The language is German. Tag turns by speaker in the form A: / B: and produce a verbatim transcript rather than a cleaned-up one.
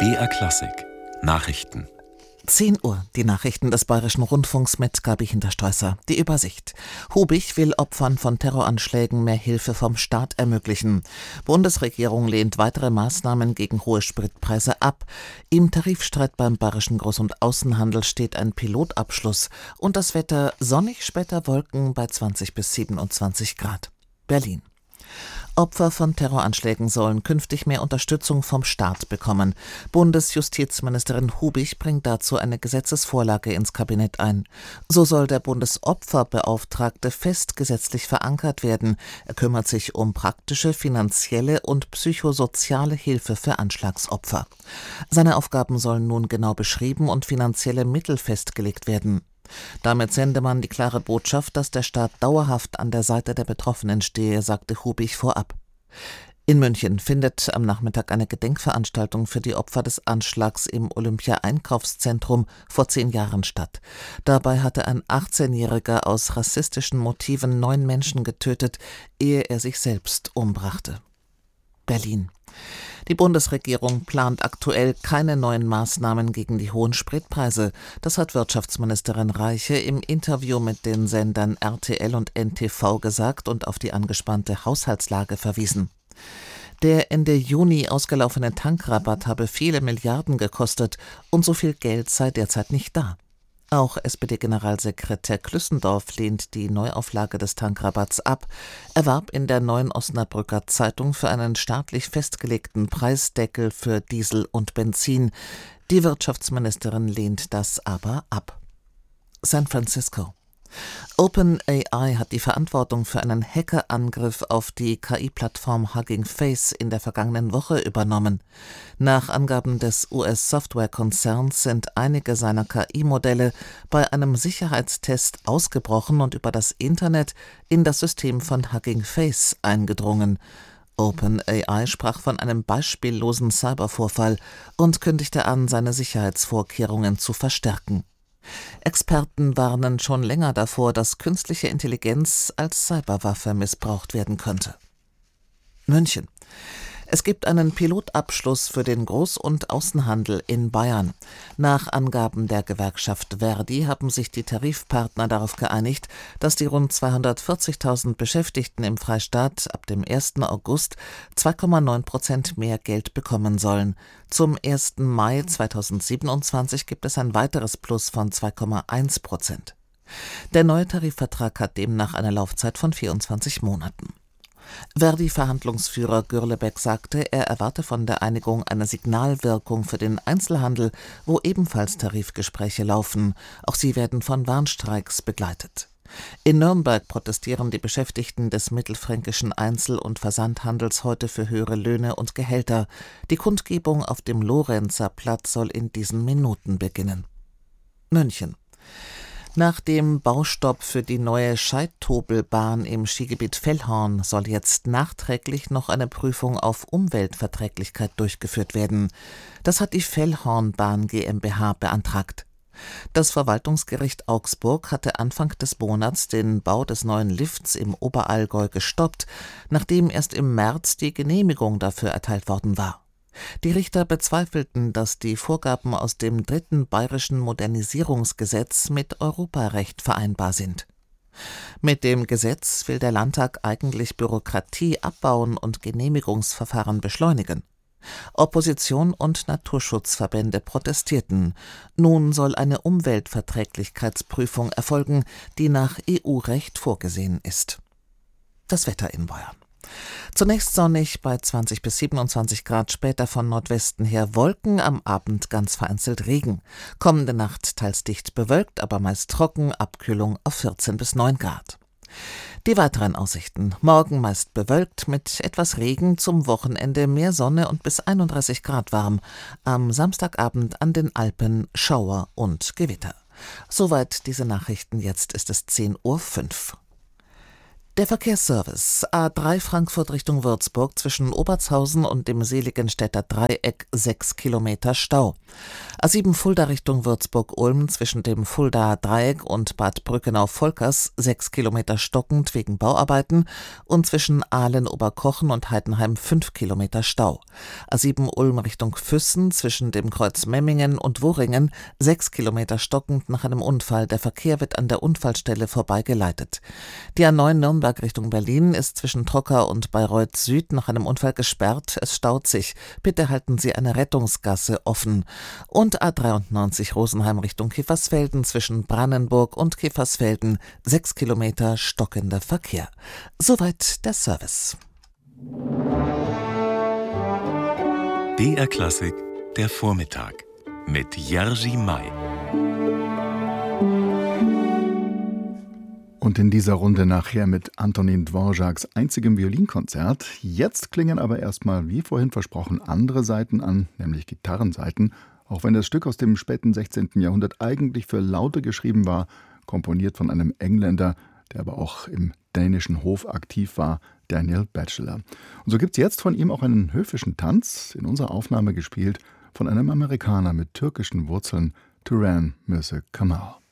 A: B R Klassik Nachrichten.
B: zehn Uhr, die Nachrichten des Bayerischen Rundfunks mit Gabi Hinterstoisser. Die Übersicht. Hubich will Opfern von Terroranschlägen mehr Hilfe vom Staat ermöglichen. Bundesregierung lehnt weitere Maßnahmen gegen hohe Spritpreise ab. Im Tarifstreit beim Bayerischen Groß- und Außenhandel steht ein Pilotabschluss. Und das Wetter: sonnig, später Wolken bei zwanzig bis siebenundzwanzig Grad. Berlin. Opfer von Terroranschlägen sollen künftig mehr Unterstützung vom Staat bekommen. Bundesjustizministerin Hubich bringt dazu eine Gesetzesvorlage ins Kabinett ein. So soll der Bundesopferbeauftragte fest gesetzlich verankert werden. Er kümmert sich um praktische, finanzielle und psychosoziale Hilfe für Anschlagsopfer. Seine Aufgaben sollen nun genau beschrieben und finanzielle Mittel festgelegt werden. Damit sende man die klare Botschaft, dass der Staat dauerhaft an der Seite der Betroffenen stehe, sagte Hubich vorab. In München findet am Nachmittag eine Gedenkveranstaltung für die Opfer des Anschlags im Olympia-Einkaufszentrum vor zehn Jahren statt. Dabei hatte ein achtzehnjähriger aus rassistischen Motiven neun Menschen getötet, ehe er sich selbst umbrachte. Berlin. Die Bundesregierung plant aktuell keine neuen Maßnahmen gegen die hohen Spritpreise. Das hat Wirtschaftsministerin Reiche im Interview mit den Sendern R T L und N T V gesagt und auf die angespannte Haushaltslage verwiesen. Der Ende Juni ausgelaufene Tankrabatt habe viele Milliarden gekostet und so viel Geld sei derzeit nicht da. Auch S P D-Generalsekretär Klüssendorf lehnt die Neuauflage des Tankrabatts ab. Er warb in der Neuen Osnabrücker Zeitung für einen staatlich festgelegten Preisdeckel für Diesel und Benzin. Die Wirtschaftsministerin lehnt das aber ab. San Francisco. OpenAI hat die Verantwortung für einen Hackerangriff auf die K I-Plattform Hugging Face in der vergangenen Woche übernommen. Nach Angaben des U S-Softwarekonzerns sind einige seiner K I-Modelle bei einem Sicherheitstest ausgebrochen und über das Internet in das System von Hugging Face eingedrungen. OpenAI sprach von einem beispiellosen Cybervorfall und kündigte an, seine Sicherheitsvorkehrungen zu verstärken. Experten warnen schon länger davor, dass künstliche Intelligenz als Cyberwaffe missbraucht werden könnte. München. Es gibt einen Pilotabschluss für den Groß- und Außenhandel in Bayern. Nach Angaben der Gewerkschaft ver.di haben sich die Tarifpartner darauf geeinigt, dass die rund zweihundertvierzigtausend Beschäftigten im Freistaat ab dem ersten August zwei Komma neun Prozent mehr Geld bekommen sollen. Zum ersten Mai zweitausendsiebenundzwanzig gibt es ein weiteres Plus von zwei Komma eins Prozent. Der neue Tarifvertrag hat demnach eine Laufzeit von vierundzwanzig Monaten. Verdi-Verhandlungsführer Gürlebeck sagte, er erwarte von der Einigung eine Signalwirkung für den Einzelhandel, wo ebenfalls Tarifgespräche laufen. Auch sie werden von Warnstreiks begleitet. In Nürnberg protestieren die Beschäftigten des mittelfränkischen Einzel- und Versandhandels heute für höhere Löhne und Gehälter. Die Kundgebung auf dem Lorenzer Platz soll in diesen Minuten beginnen. München. Nach dem Baustopp für die neue Scheidtobelbahn im Skigebiet Fellhorn soll jetzt nachträglich noch eine Prüfung auf Umweltverträglichkeit durchgeführt werden. Das hat die Fellhornbahn GmbH beantragt. Das Verwaltungsgericht Augsburg hatte Anfang des Monats den Bau des neuen Lifts im Oberallgäu gestoppt, nachdem erst im März die Genehmigung dafür erteilt worden war. Die Richter bezweifelten, dass die Vorgaben aus dem dritten bayerischen Modernisierungsgesetz mit Europarecht vereinbar sind. Mit dem Gesetz will der Landtag eigentlich Bürokratie abbauen und Genehmigungsverfahren beschleunigen. Opposition und Naturschutzverbände protestierten. Nun soll eine Umweltverträglichkeitsprüfung erfolgen, die nach E U-Recht vorgesehen ist. Das Wetter in Bayern. Zunächst sonnig bei zwanzig bis siebenundzwanzig Grad, später von Nordwesten her Wolken, am Abend ganz vereinzelt Regen. Kommende Nacht teils dicht bewölkt, aber meist trocken, Abkühlung auf vierzehn bis neun Grad. Die weiteren Aussichten: Morgen meist bewölkt mit etwas Regen, zum Wochenende mehr Sonne und bis einunddreißig Grad warm. Am Samstagabend an den Alpen Schauer und Gewitter. Soweit diese Nachrichten, jetzt ist es zehn Uhr fünf. Der Verkehrsservice: A drei Frankfurt Richtung Würzburg zwischen Obertshausen und dem Seligenstädter Dreieck sechs Kilometer Stau. A sieben Fulda Richtung Würzburg-Ulm zwischen dem Fuldaer Dreieck und Bad Brückenau-Volkers sechs Kilometer stockend wegen Bauarbeiten und zwischen Ahlen-Oberkochen und Heidenheim fünf Kilometer Stau. A sieben Ulm Richtung Füssen zwischen dem Kreuz Memmingen und Worringen sechs Kilometer stockend nach einem Unfall. Der Verkehr wird an der Unfallstelle vorbeigeleitet. Die A neun Nürnberg Richtung Berlin ist zwischen Trocker und Bayreuth Süd nach einem Unfall gesperrt. Es staut sich. Bitte halten Sie eine Rettungsgasse offen. Und A dreiundneunzig Rosenheim Richtung Kiefersfelden zwischen Brannenburg und Kiefersfelden sechs Kilometer stockender Verkehr. Soweit der Service.
A: D R Klassik, der Vormittag mit Jerzy May.
C: Und in dieser Runde nachher mit Antonin Dvořáks einzigem Violinkonzert. Jetzt klingen aber erstmal, wie vorhin versprochen, andere Saiten an, nämlich Gitarrensaiten. Auch wenn das Stück aus dem späten sechzehnten Jahrhundert eigentlich für Laute geschrieben war, komponiert von einem Engländer, der aber auch im dänischen Hof aktiv war, Daniel Batchelor. Und so gibt es jetzt von ihm auch einen höfischen Tanz, in unserer Aufnahme gespielt von einem Amerikaner mit türkischen Wurzeln, Turan Mirza Kamal.